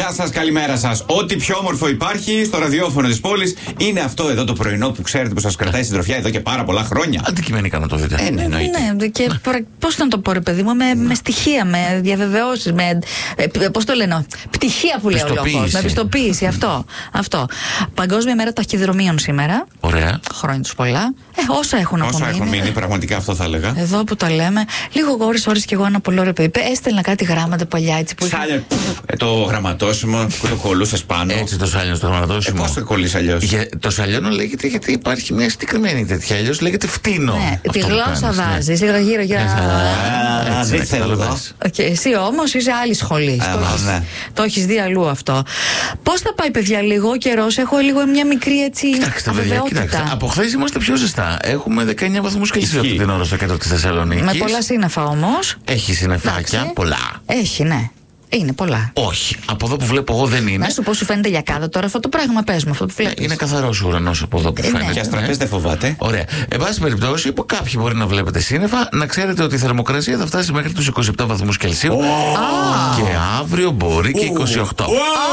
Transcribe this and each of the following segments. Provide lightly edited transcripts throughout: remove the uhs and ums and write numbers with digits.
Γεια σας, καλημέρα σας. Ό,τι πιο όμορφο υπάρχει στο ραδιόφωνο της πόλης είναι αυτό εδώ το πρωινό που ξέρετε που σας κρατάει συντροφιά εδώ και πάρα πολλά χρόνια. Αντικειμενικά να το δείτε. Ναι, Ναι, και πώς να το πω, ρε παιδί μου, με στοιχεία, με διαβεβαιώσεις, με. Πώς το λένε, πτυχία που λέει ο λόγος. Με πιστοποίηση, αυτό. Παγκόσμια μέρα ταχυδρομείων σήμερα. Ωραία. Χρόνια τους πολλά. Όσα έχουν απομείνει. Όσα έχουν μείνει, πραγματικά αυτό θα έλεγα. Εδώ που τα λέμε, λίγο ώρες κι εγώ ένα πολύ ωραίο παιδί. Έστελνα κάτι γράμματα παλιά έτσι που. Σάλια, το γραμματόσημο που το κολλούσες πάνω. Έτσι το σάλιον στο γραμματόσημο. Πώς το κολλείς αλλιώς? Το σαλιόνο λέγεται γιατί υπάρχει μια συγκεκριμένη τέτοια. Αλλιώς λέγεται φτύνο. Ναι, τη γλώσσα βάζεις, γύρω. Δεν θέλω. Εσύ όμως είσαι άλλη σχολή. Το έχεις δει αλλού αυτό. Πώς θα πάει, παιδιά, λίγο καιρός? Έχω λίγο μια μικρή έτσι αβεβαιότητα. Από χθες είμαστε πιο ζεστά. Έχουμε 19 βαθμούς Κελσίου αυτή την ώρα στο κέντρο της Θεσσαλονίκης. Με πολλά σύννεφα όμως. Έχει συννεφάκια, πολλά. Έχει, ναι. Είναι πολλά. Όχι. Από εδώ που βλέπω εγώ δεν είναι. Να σου πω, σου φαίνεται λιακάδα τώρα αυτό το πράγμα? Πες μου αυτό που βλέπεις. Είναι καθαρός ο ουρανός από εδώ που φαίνεται. Και αστραπές δεν φοβάται. Ωραία. Εν πάση περιπτώσει, που κάποιοι μπορεί να βλέπετε σύννεφα, να ξέρετε ότι η θερμοκρασία θα φτάσει μέχρι τους 27 βαθμούς Κελσίου. Και αύριο μπορεί και 28.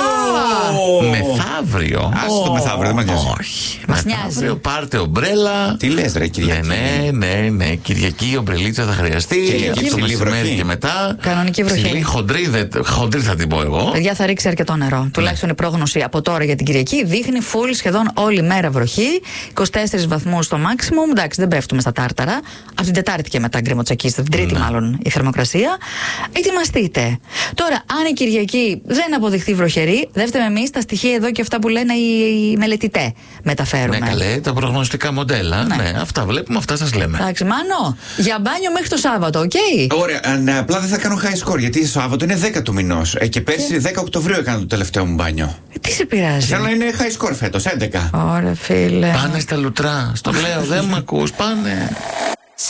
Μεθαύριο. Ας το μεθαύριο, δεν μας νοιάζει. Όχι. Μας Μεθαύριο νοιάζει. πάρτε ομπρέλα. Τι λες, ρε, Κυριακή? Ναι. Κυριακή η ομπρελίτσα θα χρειαστεί. Κυριακή Το ψηλή μεσημέρι βροχή. και μετά. Κανονική βροχή. Ψηλή, χοντρή θα την πω εγώ. Παιδιά, θα ρίξει αρκετό νερό. Τουλάχιστον η πρόγνωση από τώρα για την Κυριακή δείχνει full σχεδόν όλη μέρα βροχή. 24 βαθμούς το maximum. Εντάξει, δεν πέφτουμε στα τάρταρα. Από την Τετάρτη και μετά γκρεμοτσακίστε. Την Τρίτη, μάλλον, η θερμοκρασία. Ετοιμαστείτε. Τώρα, αν η Κυριακή δεν αποδειχθεί βροχερή, δεν φταίμε εμείς, τα στοιχεία εδώ και αυτά που λένε οι μελετητές μεταφέρουμε. Ναι, καλέ, τα προγνωστικά μοντέλα. Ναι. Ναι, αυτά βλέπουμε, αυτά σας λέμε. Εντάξει, Μάνο, για μπάνιο μέχρι το Σάββατο, οκ. Ωραία, απλά δεν θα κάνω high score γιατί Σάββατο είναι 10 του μηνός. Και πέρσι 10 Οκτωβρίου έκανα το τελευταίο μου μπάνιο. Τι σε πειράζει? Θέλω να είναι high score φέτος, 11. Ωραία, φίλε. Πάνε στα λουτρά. Στο λέω, δεν μ' ακούς, πάνε.